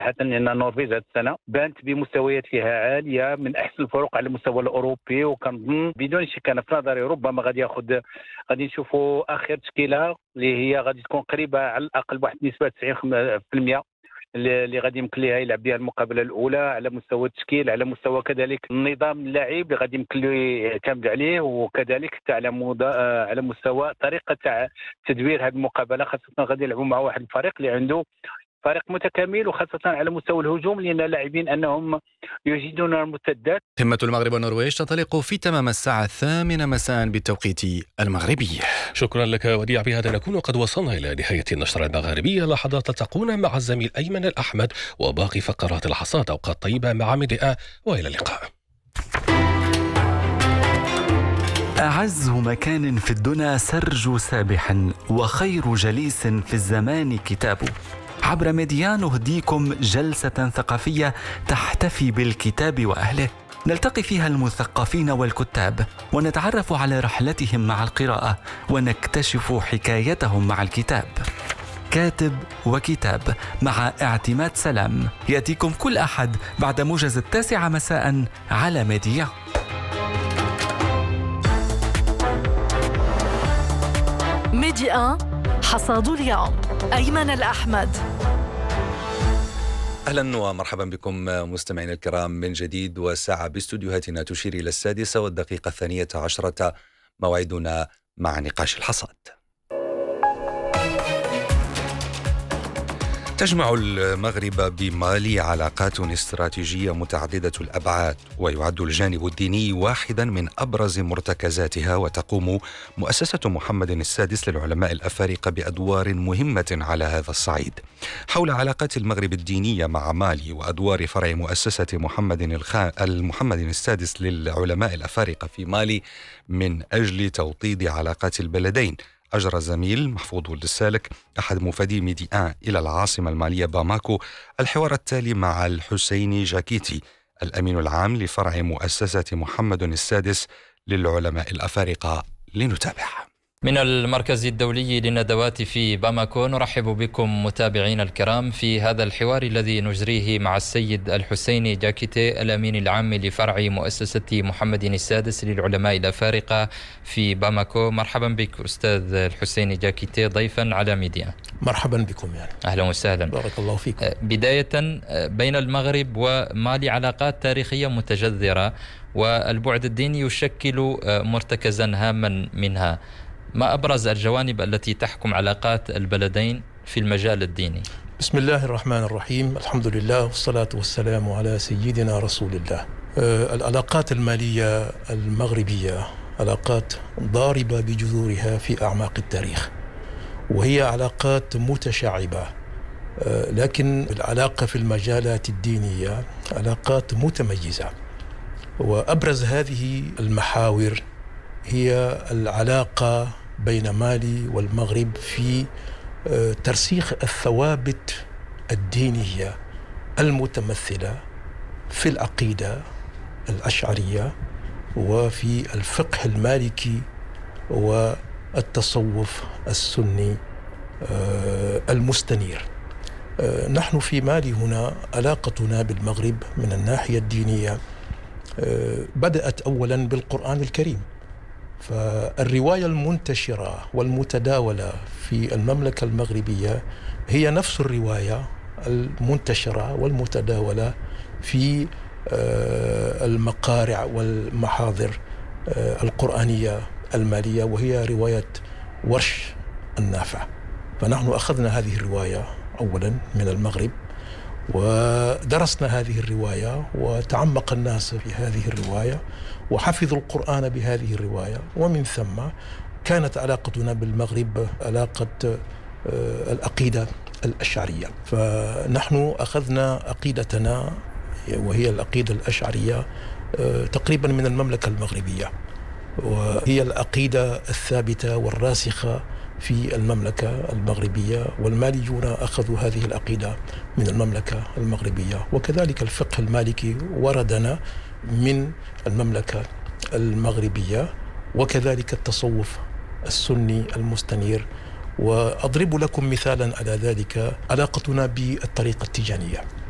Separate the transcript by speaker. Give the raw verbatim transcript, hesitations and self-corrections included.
Speaker 1: لأن النرويج هذه السنة بانت بمستويات فيها عالية من أحسن الفرق على المستوى الأوروبي، وكنظن بدون شك أنا في نظري ربما غادي ياخذ غادي نشوفوا آخر تشكيلة اللي هي غادي تكون قريبة على الأقل بواحد النسبة تسعين بالمئة اللي غادي يمكن لها يلعب بها المقابله الاولى على مستوى التشكيل، على مستوى كذلك النظام اللاعب اللي غادي يمكن له يعتمد عليه، وكذلك على على مستوى طريقه تاع تدوير هذه المقابله، خاصه غادي يلعبوا مع واحد الفريق اللي عنده فريق متكامل، وخاصه على مستوى الهجوم لان اللاعبين انهم يجيدون المرتدات.
Speaker 2: قمة المغرب والنرويج تنطلق في تمام الساعه الثامنة مساء بالتوقيت المغربي.
Speaker 3: شكرا لك وديع. بهذا نكون قد وصلنا الى نهايه النشره المغربيه. لحظات تلتقون مع الزميل ايمن الاحمد وباقي فقرات الحصاد. اوقات طيبه مع مدئه والى اللقاء.
Speaker 4: أعز مكان في الدنا سرج سابح، وخير جليس في الزمان كتابه. عبر ميديا نهديكم جلسة ثقافية تحتفي بالكتاب وأهله، نلتقي فيها المثقفين والكتاب ونتعرف على رحلتهم مع القراءة ونكتشف حكايتهم مع الكتاب. كاتب وكتاب مع اعتماد سلام يأتيكم كل أحد بعد موجز التاسعة مساء على ميديا.
Speaker 5: ميديا حصاد اليوم أيمن الأحمد.
Speaker 2: أهلا ومرحبا بكم مستمعينا الكرام من جديد، والساعة باستوديوهاتنا تشير إلى السادسة والدقيقة الثانية عشرة، موعدنا مع نقاش الحصاد. تجمع المغرب بمالي علاقات استراتيجية متعددة الأبعاد، ويعد الجانب الديني واحدا من أبرز مرتكزاتها، وتقوم مؤسسة محمد السادس للعلماء الأفارقة بأدوار مهمة على هذا الصعيد. حول علاقات المغرب الدينية مع مالي وأدوار فرع مؤسسة محمد المحمد السادس للعلماء الأفارقة في مالي من أجل توطيد علاقات البلدين، أجرى الزميل محفوظ ولد السالك أحد مفادي ميديان إلى العاصمة المالية باماكو الحوار التالي مع الحسيني جاكيتي الأمين العام لفرع مؤسسة محمد السادس للعلماء الأفارقة. لنتابع.
Speaker 6: من المركز الدولي للندوات في باماكو نرحب بكم متابعين الكرام في هذا الحوار الذي نجريه مع السيد الحسيني جاكيتي الأمين العام لفرع مؤسسة محمد السادس للعلماء الأفارقة في باماكو. مرحبا بك أستاذ الحسيني جاكيتي ضيفا على ميديا.
Speaker 7: مرحبا بكم يعني.
Speaker 6: أهلا وسهلا.
Speaker 7: بارك الله فيكم.
Speaker 6: بداية، بين المغرب ومالي علاقات تاريخية متجذرة، والبعد الديني يشكل مرتكزا هاما منها. ما أبرز الجوانب التي تحكم علاقات البلدين في المجال الديني؟
Speaker 7: بسم الله الرحمن الرحيم، الحمد لله والصلاة والسلام على سيدنا رسول الله. آه العلاقات المالية المغربية علاقات ضاربة بجذورها في أعماق التاريخ، وهي علاقات متشعبة، آه لكن العلاقة في المجالات الدينية علاقات متميزة. وأبرز هذه المحاور هي العلاقة بين مالي والمغرب في ترسيخ الثوابت الدينية المتمثلة في العقيدة الأشعرية وفي الفقه المالكي والتصوف السني المستنير. نحن في مالي هنا علاقتنا بالمغرب من الناحية الدينية بدأت أولا بالقرآن الكريم، فالرواية المنتشرة والمتداولة في المملكة المغربية هي نفس الرواية المنتشرة والمتداولة في المقارع والمحاضر القرآنية المالية، وهي رواية ورش النافع. فنحن أخذنا هذه الرواية أولا من المغرب ودرسنا هذه الرواية، وتعمق الناس في هذه الرواية وحفظوا القرآن بهذه الرواية، ومن ثم كانت علاقتنا بالمغرب علاقة العقيدة الأشعرية. فنحن أخذنا عقيدتنا وهي العقيدة الأشعرية تقريبا من المملكة المغربية، وهي العقيدة الثابتة والراسخة في المملكة المغربية، والماليون أخذوا هذه العقيدة من المملكة المغربية. وكذلك الفقه المالكي وردنا من المملكة المغربية، وكذلك التصوف السني المستنير. وأضرب لكم مثالا على ذلك علاقتنا بالطريقة التيجانية.